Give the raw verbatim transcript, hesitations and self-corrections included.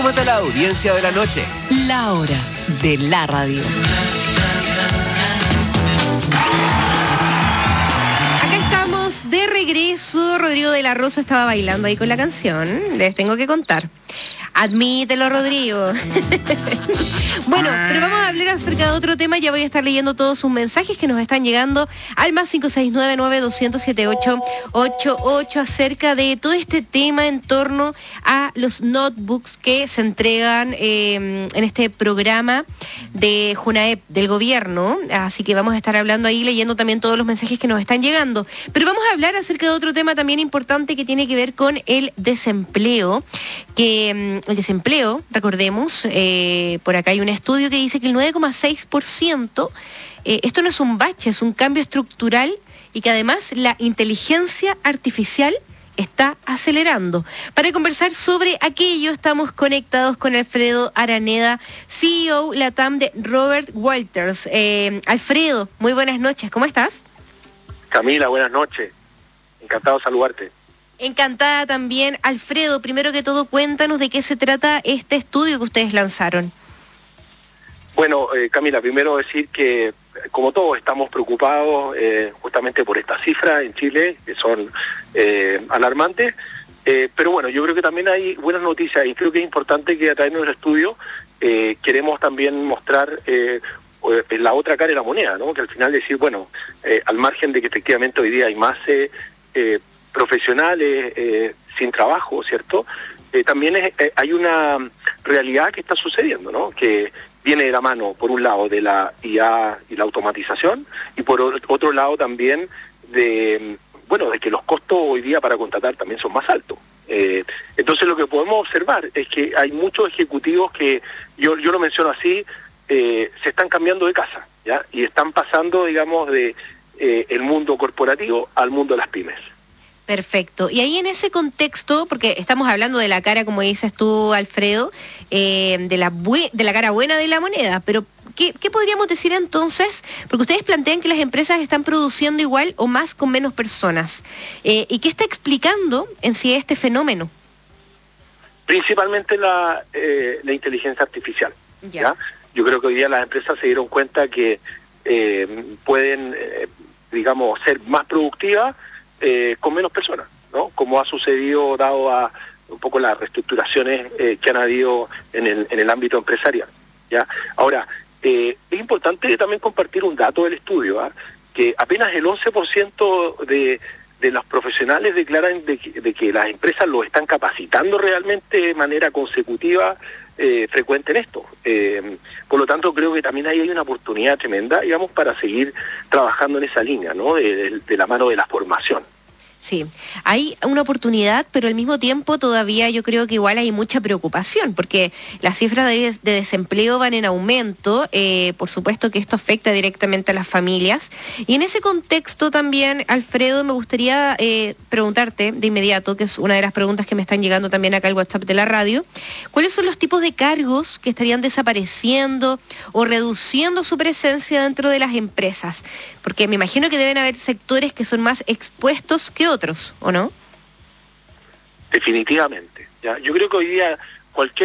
Súmate a la audiencia de la noche. La hora de la radio. Acá estamos de regreso. Rodrigo de la Rosa estaba bailando ahí con la canción. Les tengo que contar. Admítelo, Rodrigo. Bueno, pero vamos a hablar acerca de otro tema. Ya voy a estar leyendo todos sus mensajes que nos están llegando al más cinco seis nueve nueve dos cero cero siete ocho ocho ocho acerca de todo este tema en torno a los notebooks que se entregan eh, en este programa de Junaep, del gobierno. Así que vamos a estar hablando ahí, leyendo también todos los mensajes que nos están llegando. Pero vamos a hablar acerca de otro tema también importante que tiene que ver con el desempleo. Que el desempleo, recordemos, eh, por acá hay un estudio que dice que el nueve coma seis por ciento, eh, esto no es un bache, es un cambio estructural y que además la inteligencia artificial está acelerando. Para conversar sobre aquello estamos conectados con Alfredo Araneda, C E O Latam de Robert Walters. Eh, Alfredo, muy buenas noches, ¿cómo estás? Camila, buenas noches, encantado de saludarte. Encantada también. Alfredo, primero que todo, cuéntanos de qué se trata este estudio que ustedes lanzaron. Bueno, eh, Camila, primero decir que, como todos, estamos preocupados eh, justamente por estas cifras en Chile, que son eh, alarmantes, eh, pero bueno, yo creo que también hay buenas noticias y creo que es importante que a través de nuestro estudio eh, queremos también mostrar eh, la otra cara de la moneda, ¿no? Que al final decir, bueno, eh, al margen de que efectivamente hoy día hay más eh, eh, profesionales eh, sin trabajo, ¿cierto? Eh, también es, eh, hay una realidad que está sucediendo, ¿no? Que viene de la mano, por un lado, de la I A y la automatización, y por otro lado también de, bueno, de que los costos hoy día para contratar también son más altos. Eh, entonces lo que podemos observar es que hay muchos ejecutivos que, yo, yo lo menciono así, eh, se están cambiando de casa, ¿ya? Y están pasando, digamos, de eh, el mundo corporativo al mundo de las pymes. Perfecto. Y ahí en ese contexto, porque estamos hablando de la cara, como dices tú, Alfredo, eh, de la bue- de la cara buena de la moneda, pero ¿qué, qué podríamos decir entonces? Porque ustedes plantean que las empresas están produciendo igual o más con menos personas. Eh, ¿Y qué está explicando en sí este fenómeno? Principalmente la, eh, la inteligencia artificial. Ya. ¿ya? Yo creo que hoy día las empresas se dieron cuenta que eh, pueden, eh, digamos, ser más productivas Eh, con menos personas, ¿no? Como ha sucedido dado a un poco las reestructuraciones eh, que han habido en el, en el ámbito empresarial, ¿ya? Ahora, eh, es importante también compartir un dato del estudio, ¿eh? Que apenas el once por ciento de, de los profesionales declaran de que, de que las empresas lo están capacitando realmente de manera consecutiva, eh, frecuente en esto. Eh, por lo tanto, creo que también ahí hay una oportunidad tremenda, digamos, para seguir trabajando en esa línea, ¿no? De, de, de la mano de la formación. Sí, hay una oportunidad, pero al mismo tiempo todavía yo creo que igual hay mucha preocupación, porque las cifras de, de desempleo van en aumento, eh, por supuesto que esto afecta directamente a las familias, y en ese contexto también, Alfredo, me gustaría eh, preguntarte de inmediato, que es una de las preguntas que me están llegando también acá al WhatsApp de la radio, ¿cuáles son los tipos de cargos que estarían desapareciendo o reduciendo su presencia dentro de las empresas? Porque me imagino que deben haber sectores que son más expuestos que otros, ¿o no? Definitivamente. ¿ya? Yo creo que hoy día cualquier